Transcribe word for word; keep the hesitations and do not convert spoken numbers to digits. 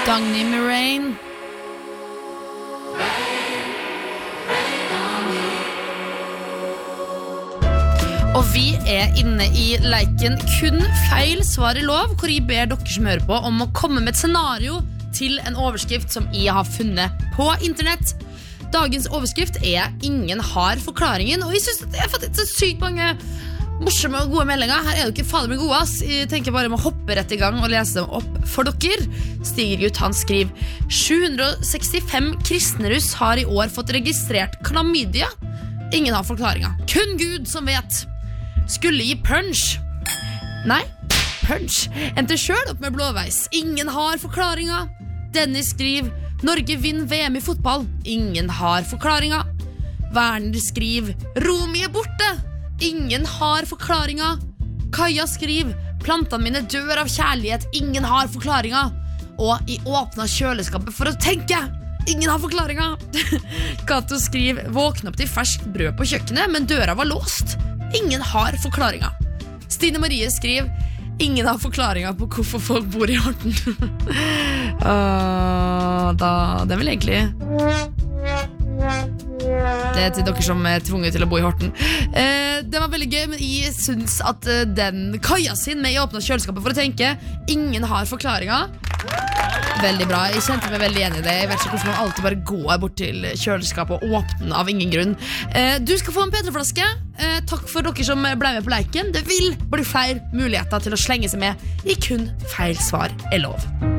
Dagny med Rain. Og vi er inne i leiken Kun feil svar i lov, hvor jeg ber dere som hører på om å komme med et scenario til en overskrift som jeg har funnet på internett. Dagens overskrift er Ingen har forklaringen, og jeg synes at det er faktisk så sykt mange morsomme og gode meldinger. Her er det ikke fader med gode, ass. Jeg tenker bare om å hoppe rett i gang og lese dem opp for dere. Stigergut, han skriver sju hundre sekstifem kristneruss har i år fått registrert klamydia. Ingen har forklaringen. Kun Gud som vet. Skulle gi punch. Nei, punch. Endte selv opp med blåveis. Ingen har forklaringen. Dennis skriver Norge vinner V M i fotball. Ingen har forklaringen. Werner skriver Romi er borte. Ingen har forklaringen. Kaja skriver plantene mine dør av kjærlighet. Ingen har forklaringen. Og jeg åpnet kjøleskapet for å tenke. Ingen har forklaringen. Kato skriver våkne opp til fersk brød på kjøkkenet, men døra var låst. Ingen har forklaringen. Stine Marie skriver ingen har forklaringen på hvorfor folk bor i Horten. uh, da, det er vel egentlig det er til dere som er tvunget til å bo i Horten. uh, Det var veldig gøy, men jeg synes at uh, den Kaja sin med i åpnet kjøleskapet for å tenke ingen har forklaringen. Veldig bra, jeg kjente meg veldig enig i det. Jeg vet ikke hvorfor man alltid bare går bort til kjøleskapet og åpner av ingen grunn. eh, Du skal få en P3-flaske. eh, Takk for dere som ble med på leiken. Det vil bli flere muligheter til å slenge seg med i kun feil svar er lov.